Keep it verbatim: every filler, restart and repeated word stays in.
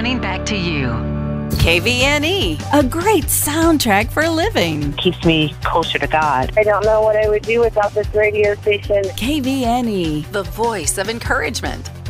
running back to you. K V N E, a great soundtrack for living. Keeps me closer to God. I don't know what I would do without this radio station. K V N E, the voice of encouragement.